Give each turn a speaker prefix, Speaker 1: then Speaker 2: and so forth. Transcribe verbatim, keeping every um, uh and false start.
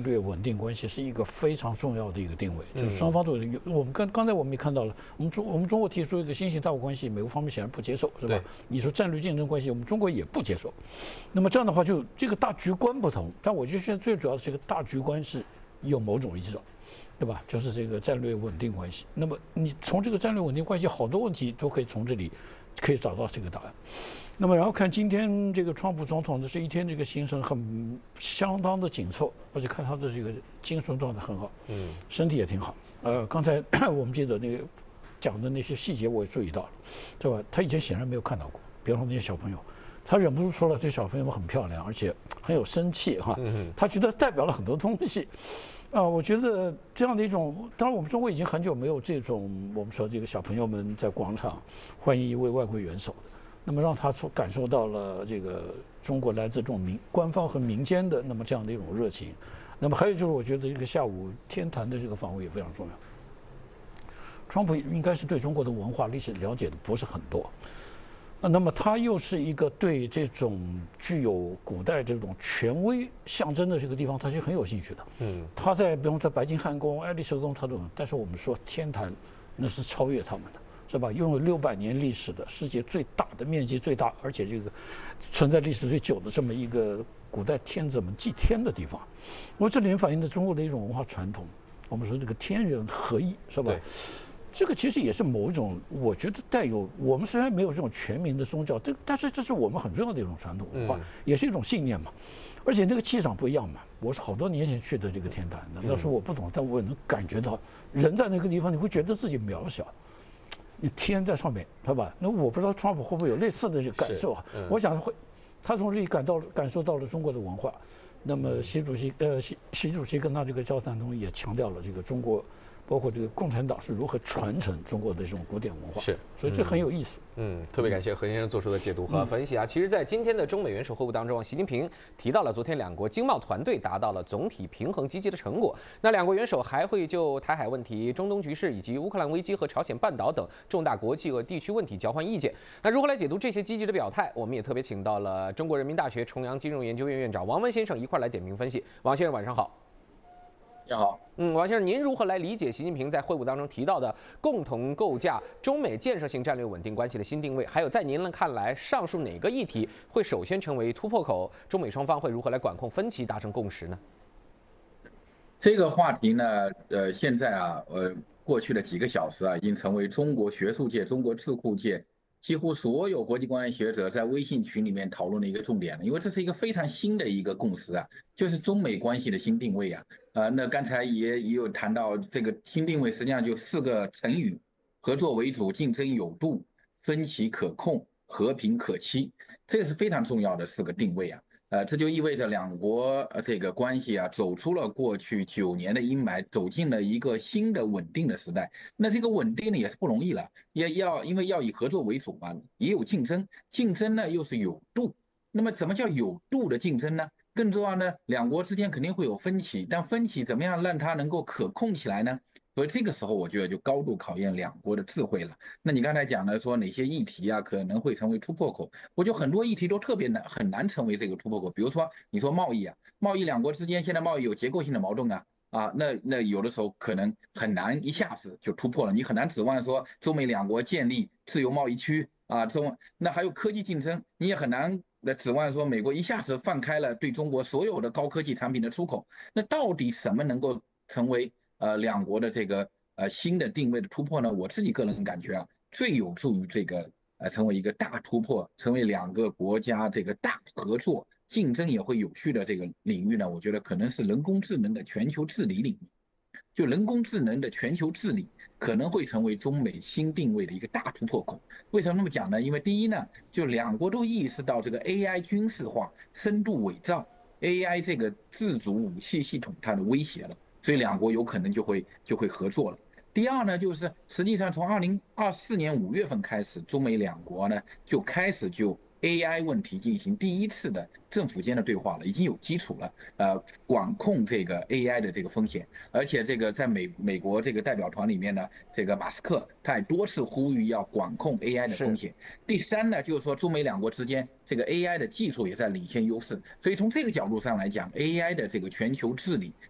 Speaker 1: 战略稳定关系是一个非常重要的一个定位，就是双方都有。我们刚刚才我们也看到了，我们中我们中国提出一个新型大国关系，美国方面显然不接受，是吧？你说战略竞争关系，我们中国也不接受。那么这样的话，就这个大局观不同。但我觉得现在最主要的这个大局观是有某种依照，对吧？就是这个战略稳定关系。那么你从这个战略稳定关系，好多问题都可以从这里可以找到这个答案。那么然后看今天这个川普总统的这一天这个行程很相当的紧凑，而且看他的这个精神状态很好，嗯，身体也挺好。呃，刚才我们记得那个讲的那些细节我也注意到了，对吧？他以前显然没有看到过，比方说那些小朋友。他忍不住说了，这小朋友们很漂亮，而且很有生气哈。他觉得代表了很多东西，啊，我觉得这样的一种，当然我们中国已经很久没有这种我们说这个小朋友们在广场欢迎一位外国元首的，那么让他所感受到了这个中国来自这种民官方和民间的那么这样的一种热情。那么还有就是，我觉得这个下午天坛的这个访问也非常重要。川普应该是对中国的文化历史了解的不是很多。那么他又是一个对这种具有古代这种权威象征的这个地方，他是很有兴趣的。嗯，他在比方在白金汉宫、爱丽舍宫，他都，但是我们说天坛那是超越他们的，是吧？拥有六百年历史的世界最大的面积最大，而且这个存在历史最久的这么一个古代天子们祭天的地方，我这里面反映了中国的一种文化传统。我们说这个天人合一，是吧？这个其实也是某一种，我觉得带有我们虽然没有这种全民的宗教，这但是这是我们很重要的一种传统文化，嗯、也是一种信念嘛。而且那个气场不一样嘛。我是好多年前去的这个天坛的，那时候我不懂，但我也能感觉到，人在那个地方，你会觉得自己渺小，你天在上面，对吧？那我不知道川普会不会有类似的这个感受啊？嗯、我想会，他从这里感到感受到了中国的文化。那么习主席呃习习主席跟他这个交谈中也强调了这个中国。包括这个共产党是如何传承中国的这种古典文化，
Speaker 2: 是，
Speaker 1: 所以这很有意思。
Speaker 2: 嗯，特别感谢何先生做出的解读和分析啊。其实，在今天的中美元首会晤当中，习近平提到了昨天两国经贸团队达到了总体平衡积极的成果。那两国元首还会就台海问题、中东局势以及乌克兰危机和朝鲜半岛等重大国际和地区问题交换意见。那如何来解读这些积极的表态？我们也特别请到了中国人民大学重阳金融研究院院长王文先生一块来点评分析。王先生，晚上好。
Speaker 3: 你好，
Speaker 2: 嗯，王先生，您如何来理解习近平在会晤当中提到的共同构架中美建设性战略稳定关系的新定位？还有，在您看来，上述哪个议题会首先成为突破口？中美双方会如何来管控分歧，达成共识呢？
Speaker 3: 这个话题呢，呃，现在啊，呃，过去的几个小时啊，已经成为中国学术界、中国智库界几乎所有国际关系学者在微信群里面讨论的一个重点了，因为这是一个非常新的一个共识啊，就是中美关系的新定位啊。呃，那刚才也也有谈到这个新定位，实际上就四个成语：合作为主、竞争有度、分歧可控、和平可期。这个是非常重要的四个定位啊。呃，这就意味着两国呃这个关系啊，走出了过去九年的阴霾，走进了一个新的稳定的时代。那这个稳定呢，也是不容易了，也要因为要以合作为主嘛，也有竞争，竞争呢又是有度。那么，怎么叫有度的竞争呢？更重要呢，两国之间肯定会有分歧，但分歧怎么样让它能够可控起来呢？所以这个时候，我觉得就高度考验两国的智慧了。那你刚才讲的说哪些议题啊可能会成为突破口？我觉得很多议题都特别难，很难成为这个突破口。比如说，你说贸易啊，贸易两国之间现在贸易有结构性的矛盾啊。啊，那那有的时候可能很难一下子就突破了，你很难指望说中美两国建立自由贸易区啊，中那还有科技竞争，你也很难指望说美国一下子放开了对中国所有的高科技产品的出口。那到底什么能够成为呃两国的这个呃新的定位的突破呢？我自己个人感觉啊，最有助于这个呃成为一个大突破，成为两个国家这个大合作。竞争也会有序的这个领域呢，我觉得可能是人工智能的全球治理领域。就人工智能的全球治理可能会成为中美新定位的一个大突破口。为什么那么讲呢？因为第一呢，就两国都意识到这个 A I 军事化、深度伪造、A I 这个自主武器系统它的威胁了，所以两国有可能就会就会合作了。第二呢，就是实际上从二零二四年五月份开始，中美两国呢就开始就 A I 问题进行第一次的政府间的对话了，已经有基础了。呃，管控这个 A I 的这个风险，而且这个在美美国这个代表团里面呢，这个马斯克他也多次呼吁要管控 A I 的风险。第三呢，就是说中美两国之间这个 A I 的技术也在领先优势，所以从这个角度上来讲 ，A I 的这个全球治理